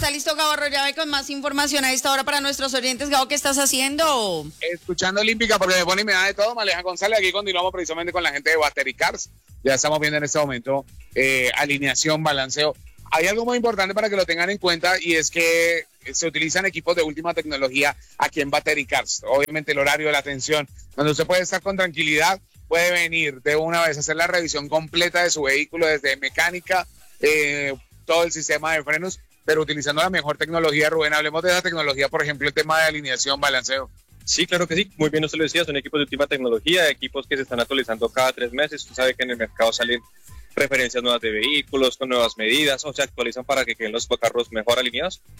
está listo Gabo Arroyave con más información a esta hora para nuestros oyentes. Gabo, ¿qué estás haciendo? Escuchando Olímpica porque me pone y me da de todo. Maleja González, aquí continuamos precisamente con la gente de Battery Cars. Ya estamos viendo en este momento alineación, balanceo. Hay algo muy importante para que lo tengan en cuenta y es que se utilizan equipos de última tecnología aquí en Battery Cars. Obviamente el horario de la atención, donde usted puede estar con tranquilidad, puede venir de una vez a hacer la revisión completa de su vehículo desde mecánica, todo el sistema de frenos, pero utilizando la mejor tecnología. Rubén, hablemos de esa tecnología, por ejemplo, el tema de alineación, balanceo. Sí, claro que sí, muy bien usted lo decía, son equipos de última tecnología, equipos que se están actualizando cada 3 meses. Usted sabe que en el mercado salen referencias nuevas de vehículos con nuevas medidas, o se actualizan para que queden los carros mejor alineados.